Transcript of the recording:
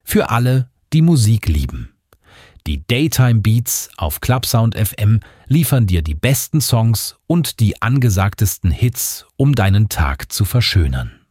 Für alle, die Musik lieben. Die Daytime Beats auf Clubsound FM liefern dir die besten Songs und die angesagtesten Hits, um deinen Tag zu verschönern.